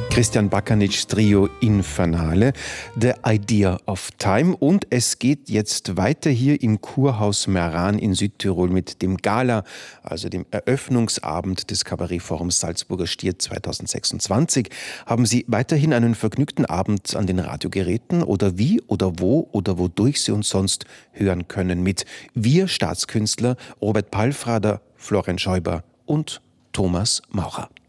Christian Bakanics Trio Infernale, The Idea of Time. Und es geht jetzt weiter hier im Kurhaus Meran in Südtirol mit dem Gala, also dem Eröffnungsabend des Kabarettforums Salzburger Stier 2026. Haben Sie weiterhin einen vergnügten Abend an den Radiogeräten oder wie oder wo oder wodurch Sie uns sonst hören können mit wir Staatskünstler Robert Palfrader, Florian Schäuber und Thomas Maurer.